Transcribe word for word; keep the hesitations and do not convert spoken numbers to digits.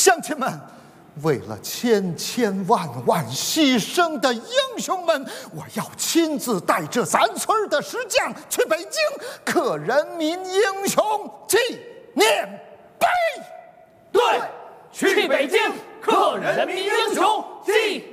乡亲们，为了千千万万牺牲的英雄们，我要亲自带着咱村的石匠去北京刻人民英雄纪念碑。 对，去北京刻人民英雄纪